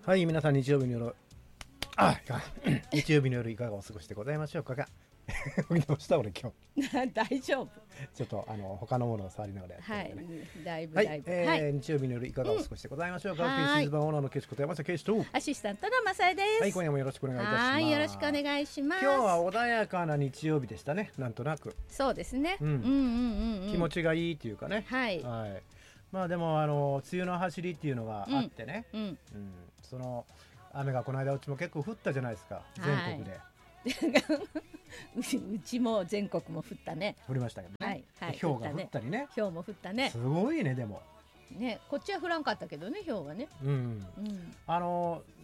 はい、皆さん日曜日の夜日曜日の夜いかがお過ごしでございましょうかがどうした俺今日大丈夫ちょっと他のものを触りながらやってるんでね、 はい、だいぶはい、 だいぶ、 日曜日の夜いかがお過ごしでございましょうか、 はいシーズンオーナーのケシこと山下ケシと、 アシスタントのマサイです。 はい、今夜もよろしくお願いいたします。 はい、よろしくお願いします。 今日は穏やかな日曜日でしたね、なんとなく。 そうですね、 気持ちがいいっていうかね、 はい、 はい、まあでも梅雨の走りっていうのがあってね、その雨がこの間うちも結構降ったじゃないですか、全国で。 うちも全国も降ったね。 降りましたけどね、 はいはい、 氷が降ったりね。 氷も降ったね。 すごいね。でもね、こっちは降らんかったけどね、氷はね。まあ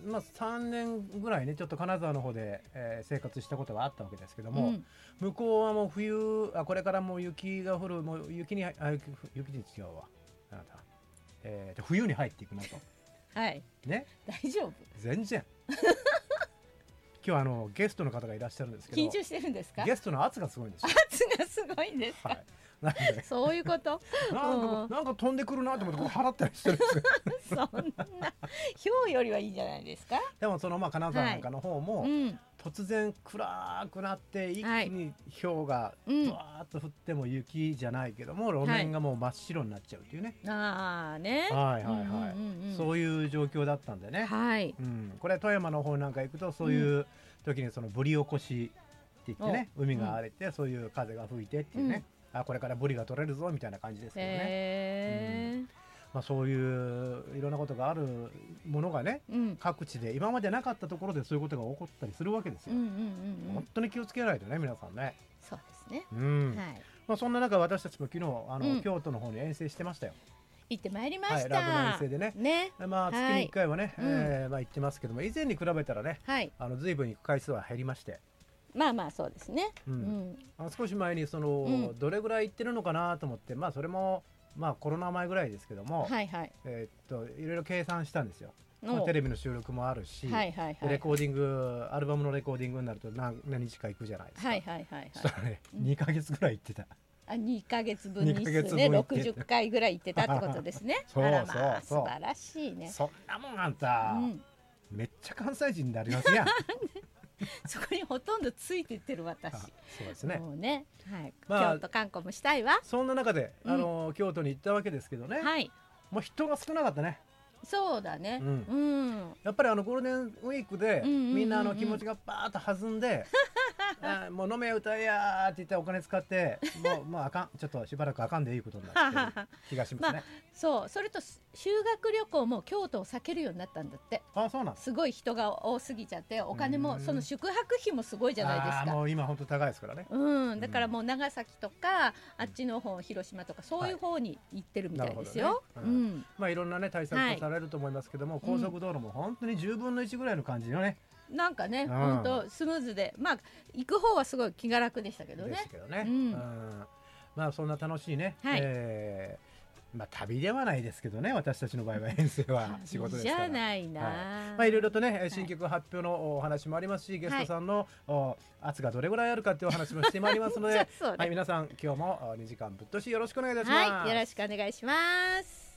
3年ぐらいねちょっと金沢の方で、生活したことがあったわけですけども、向こうはもう冬これからもう雪が降る、もう雪に違うわ、あなた、冬に入っていくなと。 はいね、 大丈夫全然今日ゲストの方がいらっしゃるんですけど、 緊張してるんですか？ ゲストの圧がすごいんですよ。 圧がすごいんですか？ はい、 そういうことなんか飛んでくるなと思って払ったりしてるんですよ。 そんな氷よりはいいじゃないですか。 でもその金沢なんかの方も、突然暗くなって一気に氷がバーッと降っても雪じゃないけども、路面がもう真っ白になっちゃうっていうね。 ああね。 はいはいはい。そういう状況だったんでね。 はい。 これ富山の方なんか行くとそういう時にそのぶり起こしって言ってね、海が荒れてそういう風が吹いてっていうね。これからブリが取れるぞみたいな感じですけどね。そういういろんなことがあるものがね、各地で今までなかったところでそういうことが起こったりするわけですよ。本当に気をつけないとね、皆さんね。 そうですね。 そんな中私たちも昨日京都の方に遠征してましたよ。 行ってまいりました。 ラブの遠征でね。月に1回はね行ってますけども、以前に比べたらね随分行く回数は減りまして。 まあそうですね。 少し前にどれぐらい行ってるのかなと思って、それもコロナ前ぐらいですけども、いろいろ計算したんですよ。テレビの収録もあるし、レコーディング、アルバムのレコーディングになると何日か行くじゃないですか。そしたらね、2ヶ月ぐらい行ってた。 2ヶ月分にですね、60回ぐらい行ってたってことですね。 そうそう素晴らしいね。 そんなもんあんた、めっちゃ関西人になりますやん。 そこにほとんどついてってる私。 そうですね。 もうね、京都観光もしたいわ。 そんな中で京都に行ったわけですけどね。もう人が少なかったね。 そうだね。 やっぱりゴールデンウィークでみんな気持ちがバーッと弾んで、もう飲め歌えやって言ってお金使ってもうあかん、ちょっとしばらくあかんでいいことになってる気がしますね。 それと修学旅行も京都を避けるようになったんだって。 そうなんすごい人が多すぎちゃって、お金もその宿泊費もすごいじゃないですか。 もう今本当高いですからね。 だからもう長崎とかあっちの方、広島とかそういう方に行ってるみたいですよ。 いろんなね対策をされると思いますけども、高速道路も本当に10分の1ぐらいの感じのね。 なんかね、本当スムーズで、行く方はすごい気が楽でしたけどね。そんな楽しいね、旅ではないですけどね、私たちの場合は遠征は仕事ですから。 じゃないな。 いろいろとね、新曲発表のお話もありますし、ゲストさんの圧がどれぐらいあるかっていうお話もしてまいりますので、皆さん今日も2時間ぶっ通しよろしくお願いいたします。 よろしくお願いします。